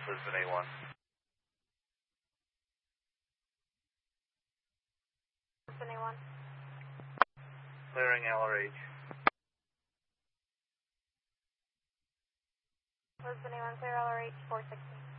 Lisbon A1. Lisbon A1. Clearing LRH. Lisbon A1, clear LRH 460.